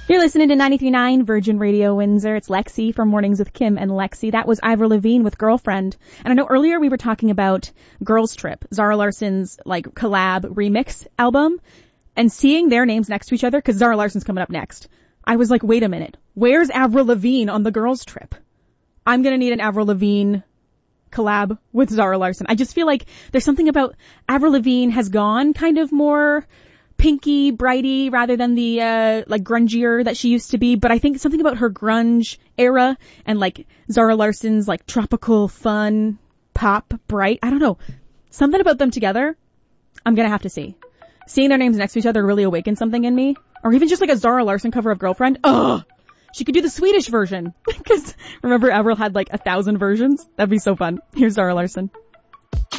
You're listening to 93.9 Virgin Radio Windsor. It's Lexi from Mornings with Kim and Lexi. That was Avril Lavigne with Girlfriend. And I know earlier we were talking about Girls Trip, Zara Larsson's collab remix album, and seeing their names next to each other, because Zara Larsson's coming up next. I was like, wait a minute. Where's Avril Lavigne on the Girls Trip? I'm going to need an Avril Lavigne collab with Zara Larsson. I just feel like there's something about Avril Lavigne has gone kind of more pinky, brighty, rather than the grungier that she used to be. But I think something about her grunge era and Zara Larsson's tropical, fun, pop, bright. I don't know. Something about them together, I'm going to have to see. Seeing their names next to each other really awakened something in me. Or even just a Zara Larsson cover of Girlfriend. Ugh! She could do the Swedish version. Because remember Avril had 1,000 versions? That'd be so fun. Here's Zara Larsson.